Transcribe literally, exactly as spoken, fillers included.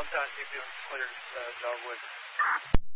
down, see if you can put it uh, Dogwood.